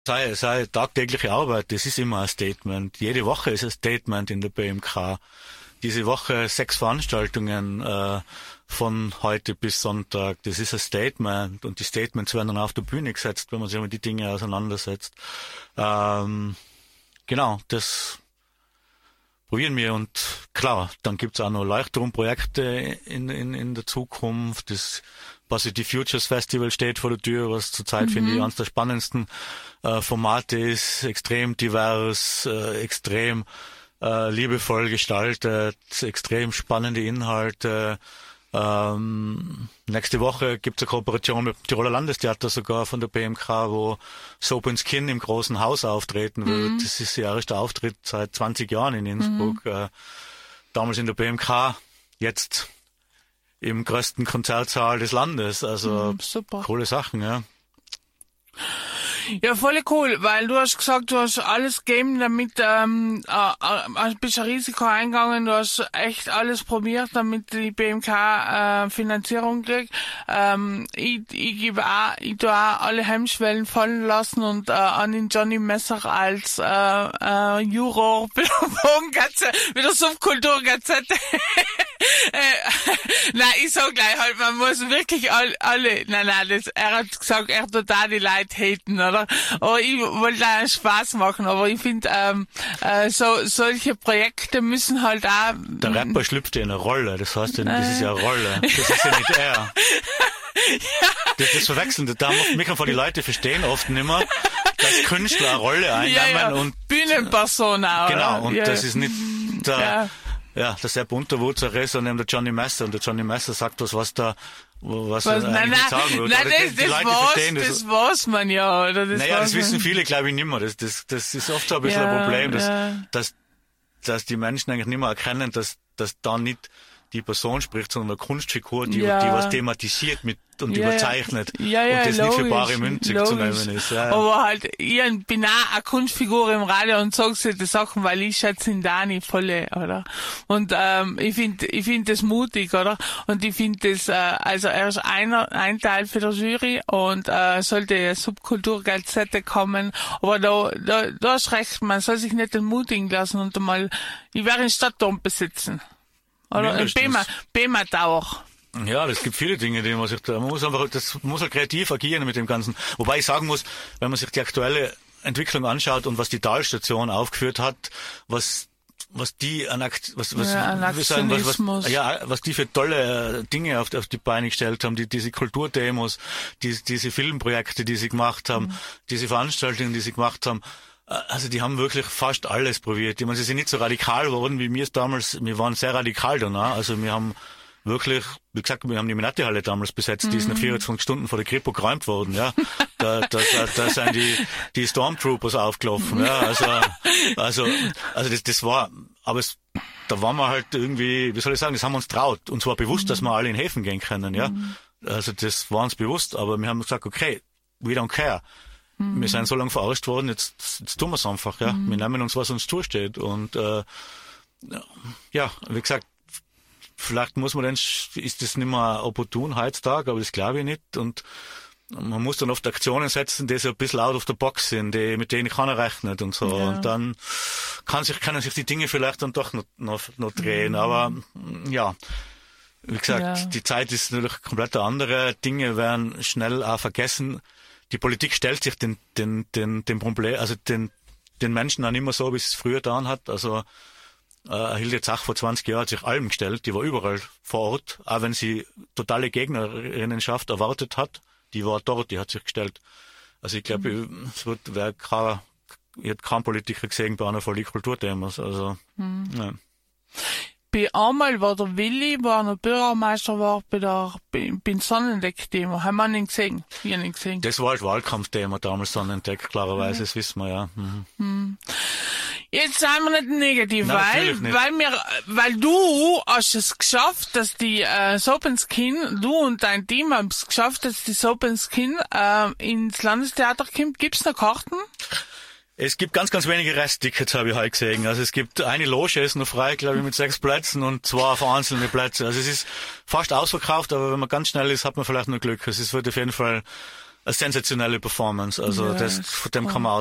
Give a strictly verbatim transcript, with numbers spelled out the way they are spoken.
Sei, sei tagtägliche Arbeit, das ist immer ein Statement. Jede Woche ist ein Statement in der B M K. Diese Woche sechs Veranstaltungen äh, von heute bis Sonntag, das ist ein Statement. Und die Statements werden dann auf der Bühne gesetzt, wenn man sich mit die Dinge auseinandersetzt. Ähm, genau, das probieren wir. Und klar, dann gibt's auch noch Leuchtturmprojekte in, in, in der Zukunft. Das Positive Futures Festival steht vor der Tür, was zurzeit, mhm. finde ich, eines der spannendsten äh, Formate ist. Extrem divers, äh, extrem äh, liebevoll gestaltet, extrem spannende Inhalte. Ähm, nächste Woche gibt's eine Kooperation mit dem Tiroler Landestheater sogar von der B M K, wo Soap and Skin im großen Haus auftreten wird. Mhm. Das ist ihr erster Auftritt seit zwanzig Jahren in Innsbruck. Mhm. Äh, damals in der B M K, jetzt im größten Konzertsaal des Landes. Also, super. Coole Sachen, ja. Ja, voll cool, weil du hast gesagt, du hast alles gegeben, damit, ähm, äh, bist ein Risiko eingegangen, du hast echt alles probiert, damit die B M K äh, Finanzierung kriegt. Ähm, ich, ich gebe auch, ich tue auch alle Hemmschwellen fallen lassen und äh, an den Johnny Messer als äh, äh, Juror mit der Subkulturgazette. äh, nein, ich sag gleich halt, man muss wirklich alle, alle nein, nein, das, er hat gesagt, er tut da die Leute haten, oder? Aber ich wollte einen Spaß machen, aber ich finde, ähm, äh, so, solche Projekte müssen halt auch... Der Rapper schlüpft ja in eine Rolle, das heißt, ja, das ist ja eine Rolle, das ist ja nicht er. Ja. Das ist verwechseln, da müssen von die Leute verstehen oft nicht mehr, dass Künstler eine Rolle einnehmen ja, ja. und... Bühnenpersona, oder? Genau, und ja. das ist nicht der... Ja. Ja, der Sepp Unterwurzer ist und der Johnny Messer und der Johnny Messer sagt was, was da, was, was er nein, eigentlich nein, sagen würde. Nein, das, das, das, weiß, das, das weiß man ja, oder? Das naja, das wissen man. viele, glaube ich, nicht mehr. Das, das, das ist oft so ein bisschen ja, ein Problem, dass, ja. dass, dass die Menschen eigentlich nicht mehr erkennen, dass, dass da nicht die Person spricht, sondern eine Kunstfigur, die, ja. die was thematisiert mit und ja, überzeichnet ja, ja, und das logisch, nicht für bare Münze logisch. zu nehmen ist. Ja. Aber halt, ich bin auch eine Kunstfigur im Radio und sag solche Sachen, weil ich schätze den Dani volle, oder? Und ähm, ich finde ich finde das mutig, oder? Und ich finde das, äh, also er ist einer, ein Teil für der Jury und äh, sollte eine Subkulturgazette kommen, aber da, da, da ist recht, man soll sich nicht entmutigen lassen und einmal, ich werde in Stadtdom besitzen. Oder in Bema, Bema Tower. Ja, es gibt viele Dinge, die man sich da, man muss einfach, das man muss halt kreativ agieren mit dem Ganzen. Wobei ich sagen muss, wenn man sich die aktuelle Entwicklung anschaut und was die Talstation aufgeführt hat, was, was die an Akt, was, was, ja, wir sagen, was, was, ja, was die für tolle Dinge auf, auf die Beine gestellt haben, die, diese Kulturdemos, die, diese Filmprojekte, die sie gemacht haben, mhm. diese Veranstaltungen, die sie gemacht haben. Also die haben wirklich fast alles probiert. Ich meine, sie sind nicht so radikal geworden, wie wir es damals, wir waren sehr radikal danach. Also wir haben wirklich, wie gesagt, wir haben die Minati-Halle damals besetzt, die ist nach vierundzwanzig Stunden vor der Kripo geräumt worden, ja. Da, da, da, da sind die, die Stormtroopers aufgelaufen, ja. Also, also, also das, das war, aber es, da waren wir halt irgendwie, wie soll ich sagen, das haben wir uns traut. Und zwar bewusst, dass wir alle in Häfen gehen können, ja. Also das war uns bewusst, aber wir haben gesagt, okay, we don't care. Wir sind so lange verarscht worden, jetzt, jetzt tun wir es einfach, ja. Mhm. Wir nehmen uns, was uns zusteht. Und äh, ja, wie gesagt, vielleicht muss man dann, ist das nicht mehr opportun heutzutage, aber das glaube ich nicht. Und man muss dann oft Aktionen setzen, die so ein bisschen out of the box sind, die, mit denen keiner rechnet und so. Ja. Und dann kann sich, können sich die Dinge vielleicht dann doch noch, noch, noch drehen. Mhm. Aber ja, wie gesagt, ja. die Zeit ist natürlich komplett eine andere. Dinge werden schnell auch vergessen. Die Politik stellt sich den, den, den, den Problem, also den, den Menschen auch nicht mehr so, wie es früher getan hat. Also, äh, Hilde Zach vor zwanzig Jahren hat sich allem gestellt. Die war überall vor Ort. Auch wenn sie totale Gegnerinnenschaft erwartet hat. Die war dort, die hat sich gestellt. Also, ich glaube, mhm. es wird, wer kein, ich hätte keinen Politiker gesehen bei einer voll Kulturthemas. Also, mhm. ja. Bei einmal war der Willi, war der Bürgermeister, war bei der, beim Sonnendeck-Thema. Haben wir ihn gesehen? Ich habe ihn gesehen. Das war halt Wahlkampfthema damals, Sonnendeck, klarerweise, mhm. das wissen wir, ja. Mhm. Mhm. Jetzt sind wir nicht negativ, Nein, weil, nicht. weil wir, weil du hast es geschafft, dass die, äh, Soap and Skin, du und dein Team haben es geschafft, dass die Soap and Skin, äh, ins Landestheater kommt. Gibt's noch Karten? Es gibt ganz, ganz wenige Resttickets, habe ich heute gesehen. Also es gibt eine Loge, ist noch frei, glaube ich, mit sechs Plätzen und zwei vereinzelte Plätze. Also es ist fast ausverkauft, aber wenn man ganz schnell ist, hat man vielleicht noch Glück. Also es wird auf jeden Fall eine sensationelle Performance. Also Ja, das, von dem kann man